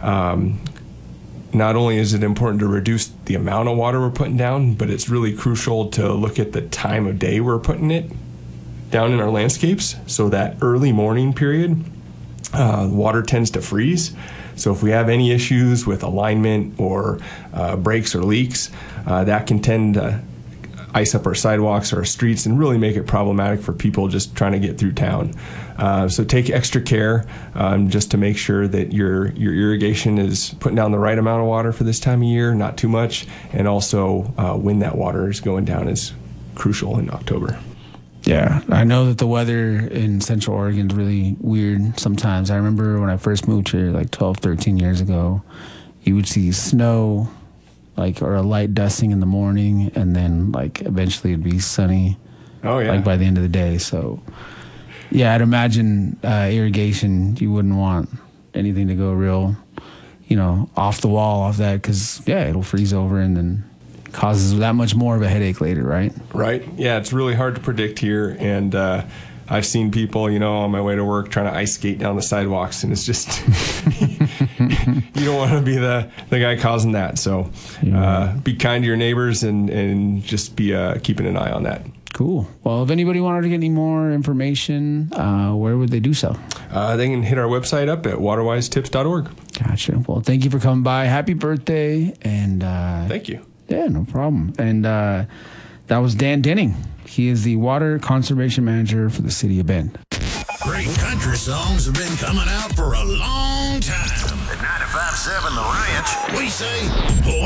not only is it important to reduce the amount of water we're putting down, but it's really crucial to look at the time of day we're putting it down in our landscapes. So that early morning period, water tends to freeze. So if we have any issues with alignment or breaks or leaks, that can tend to ice up our sidewalks or our streets and really make it problematic for people just trying to get through town. So take extra care just to make sure that your irrigation is putting down the right amount of water for this time of year, not too much, and also when that water is going down is crucial in October. Yeah, I know that the weather in Central Oregon is really weird sometimes. I remember when I first moved here like 12, 13 years ago, you would see snow or a light dusting in the morning, and then eventually it'd be sunny. Oh yeah. By the end of the day. So yeah, I'd imagine irrigation, you wouldn't want anything to go real, off the wall off that, because it'll freeze over and then causes that much more of a headache later, right? Right. Yeah, it's really hard to predict here, and I've seen people, on my way to work trying to ice skate down the sidewalks, and it's just you don't want to be the guy causing that. So be kind to your neighbors and just be keeping an eye on that. Cool. Well, if anybody wanted to get any more information, where would they do so? They can hit our website up at waterwisetips.org. Gotcha. Well, thank you for coming by. Happy birthday. And thank you. Yeah, no problem. And that was Dan Denning. He is the Water Conservation Manager for the City of Bend. Great country songs have been coming out for a long time. At 95.7 The Ranch, we say...